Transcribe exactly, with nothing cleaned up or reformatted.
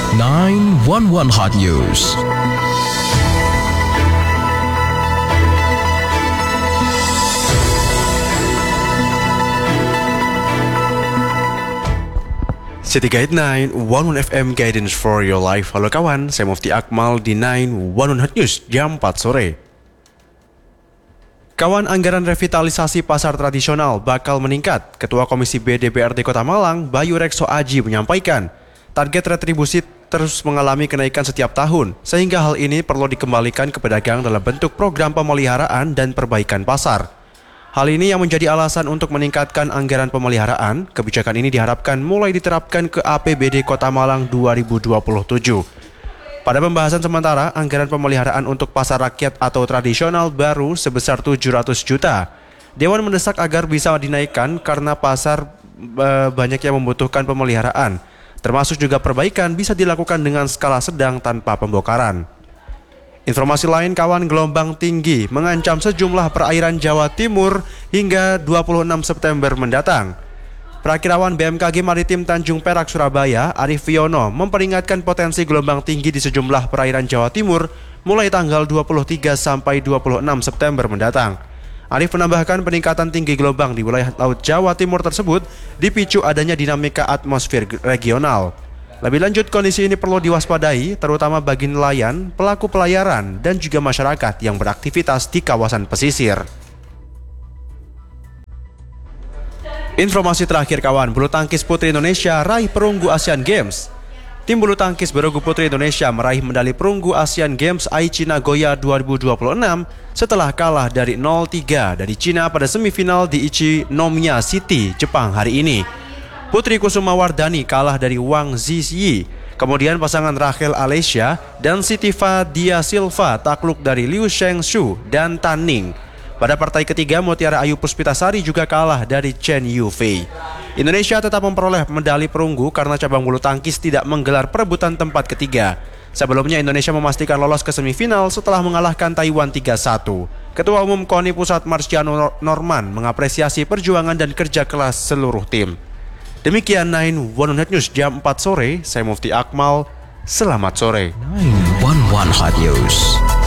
nine one one Hot News. City Guide sembilan satu satu F M Guidance for your life. Halo kawan, saya Mufti Akmal di sembilan satu satu Hot News jam empat sore. Kawan, anggaran revitalisasi pasar tradisional bakal meningkat. Ketua Komisi B D P R D Kota Malang, Bayu Rekso Aji menyampaikan, target retribusi terus mengalami kenaikan setiap tahun, sehingga hal ini perlu dikembalikan ke pedagang dalam bentuk program pemeliharaan dan perbaikan pasar. Hal ini yang menjadi alasan untuk meningkatkan anggaran pemeliharaan. Kebijakan ini diharapkan mulai diterapkan ke A P B D Kota Malang dua ribu dua puluh tujuh. Pada pembahasan sementara, anggaran pemeliharaan untuk pasar rakyat atau tradisional baru sebesar tujuh ratus juta. Dewan mendesak agar bisa dinaikkan karena pasar e, banyak yang membutuhkan pemeliharaan. Termasuk juga perbaikan bisa dilakukan dengan skala sedang tanpa pembongkaran. Informasi lain, kawan, gelombang tinggi mengancam sejumlah perairan Jawa Timur hingga dua puluh enam September mendatang. Perakirawan B M K G Maritim Tanjung Perak, Surabaya, Arif Wiono, memperingatkan potensi gelombang tinggi di sejumlah perairan Jawa Timur mulai tanggal dua puluh tiga sampai dua puluh enam September mendatang. Arif menambahkan peningkatan tinggi gelombang di wilayah Laut Jawa Timur tersebut dipicu adanya dinamika atmosfer regional. Lebih lanjut, kondisi ini perlu diwaspadai, terutama bagi nelayan, pelaku pelayaran, dan juga masyarakat yang beraktivitas di kawasan pesisir. Informasi terakhir, kawan, bulu tangkis putri Indonesia raih perunggu Asian Games. Tim bulu tangkis bergu putri Indonesia meraih medali perunggu Asian Games Aichi Nagoya dua ribu dua puluh enam setelah kalah dari nol tiga dari Cina pada semifinal di Ichinomiya City, Jepang hari ini. Putri Kusuma Wardani kalah dari Wang Ziyi. Kemudian pasangan Rachel Alessia dan Siti Fadia Silva takluk dari Liu Shengshu dan Tan Ning. Pada partai ketiga, Mutiara Ayu Puspitasari juga kalah dari Chen Yufei. Indonesia tetap memperoleh medali perunggu karena cabang bulu tangkis tidak menggelar perebutan tempat ketiga. Sebelumnya Indonesia memastikan lolos ke semifinal setelah mengalahkan Taiwan tiga satu. Ketua Umum KONI Pusat Marciano Norman mengapresiasi perjuangan dan kerja keras seluruh tim. Demikian sembilan satu satu News jam empat sore, saya Mufti Akmal, selamat sore. nine one one Hot News.